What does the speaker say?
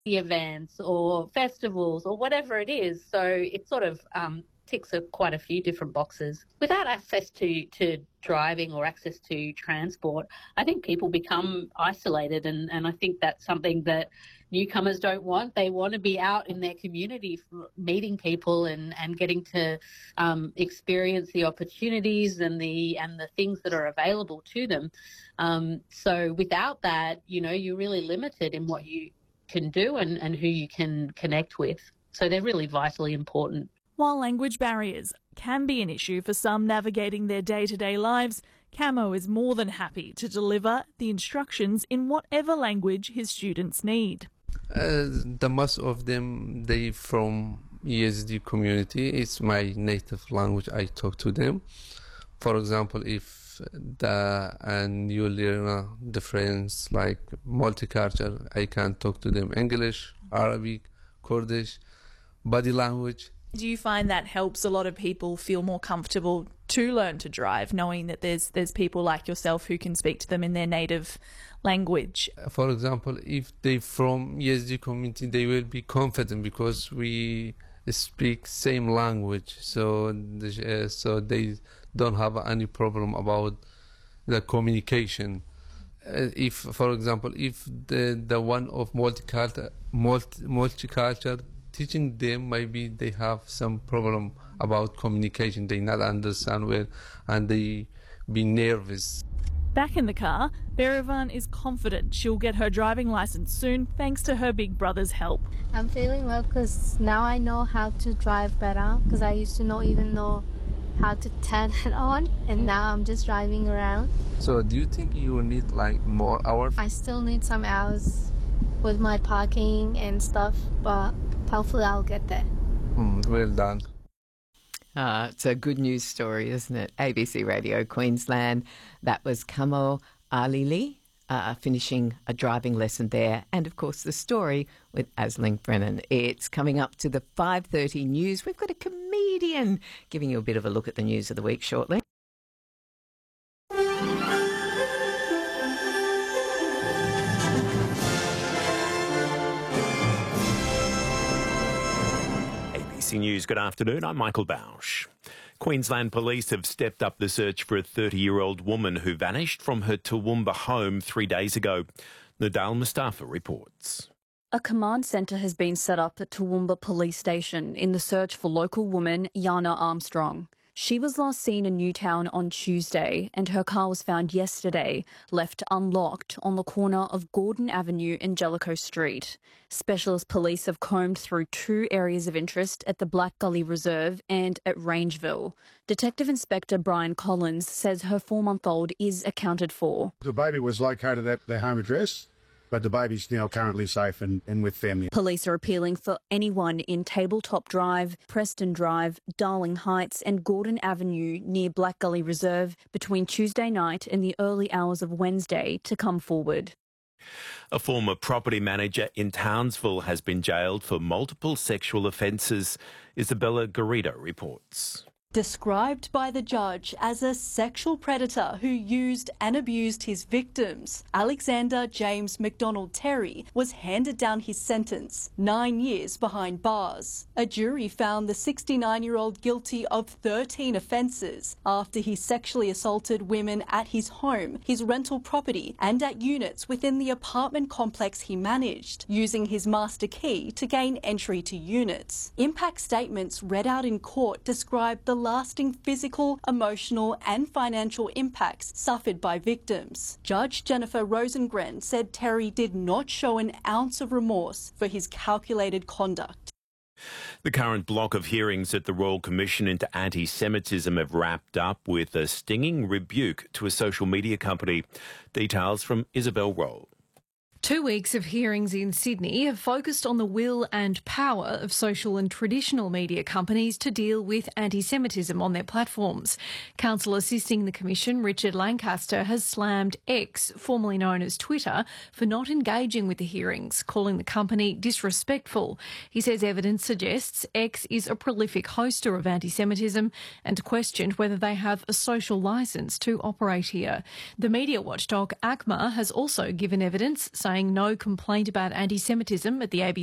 events or festivals or whatever it is. So it sort of ticks quite a few different boxes. Without access to driving or access to transport, I think people become isolated, and I think that's something that newcomers don't want. They want to be out in their community, meeting people and getting to experience the opportunities and the things that are available to them. So without that, you're really limited in what you can do and who you can connect with. So they're really vitally important. While language barriers can be an issue for some navigating their day-to-day lives, Camo is more than happy to deliver the instructions in whatever language his students need. The most of them, they from ESD community. It's my native language. I talk to them. For example, if the new learner difference like multicultural, I can talk to them English, Arabic, Kurdish, body language. Do you find that helps a lot of people feel more comfortable to learn to drive, knowing that there's people like yourself who can speak to them in their native language? For example, if they from ESD community, they will be confident because we speak same language, so they don't have any problem about the communication. If, for example, if the one of multicultural teaching them, maybe they have some problem about communication. They not understand well and they be nervous. Back in the car, Berivan is confident she'll get her driving licence soon thanks to her big brother's help. I'm feeling well because now I know how to drive better, because I used to not even know how to turn it on, and now I'm just driving around. So do you think you need like more hours? I still need some hours with my parking and stuff, but hopefully I'll get there. Well done. It's a good news story, isn't it? ABC Radio Queensland. That was Camo Alili finishing a driving lesson there. And, of course, the story with Aisling Brennan. It's coming up to the 5:30 news. We've got a comedian giving you a bit of a look at the news of the week shortly. News. Good afternoon. I'm Michael Bausch. Queensland Police have stepped up the search for a 30-year-old woman who vanished from her Toowoomba home 3 days ago. Nadal Mustafa reports. A command centre has been set up at Toowoomba Police Station in the search for local woman Yana Armstrong. She was last seen in Newtown on Tuesday, and her car was found yesterday, left unlocked on the corner of Gordon Avenue and Jellicoe Street. Specialist police have combed through 2 areas of interest at the Black Gully Reserve and at Rangeville. Detective Inspector Brian Collins says her 4-month-old is accounted for. The baby was located at their home address, but the baby's now currently safe and with family. Police are appealing for anyone in Tabletop Drive, Preston Drive, Darling Heights and Gordon Avenue near Black Gully Reserve between Tuesday night and the early hours of Wednesday to come forward. A former property manager in Townsville has been jailed for multiple sexual offences. Isabella Garrido reports. Described by the judge as a sexual predator who used and abused his victims, Alexander James McDonald Terry was handed down his sentence, 9 years behind bars. A jury found the 69-year-old guilty of 13 offences after he sexually assaulted women at his home, his rental property and at units within the apartment complex he managed, using his master key to gain entry to units. Impact statements read out in court described the lasting physical, emotional and financial impacts suffered by victims. Judge Jennifer Rosengren said Terry did not show an ounce of remorse for his calculated conduct. The current block of hearings at the Royal Commission into Anti-Semitism have wrapped up with a stinging rebuke to a social media company. Details from Isabel Roll. 2 weeks of hearings in Sydney have focused on the will and power of social and traditional media companies to deal with anti-Semitism on their platforms. Counsel assisting the Commission, Richard Lancaster, has slammed X, formerly known as Twitter, for not engaging with the hearings, calling the company disrespectful. He says evidence suggests X is a prolific hoster of anti-Semitism and questioned whether they have a social licence to operate here. The media watchdog ACMA has also given evidence, saying saying no complaint about anti-Semitism at the ABC